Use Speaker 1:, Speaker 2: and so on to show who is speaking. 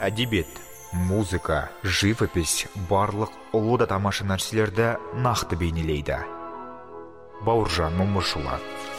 Speaker 1: әдебиет, музыка, живопись барлық ұлы да тамаша нәрселерді нақты бейнелейді. Бауыржан Момышұлы.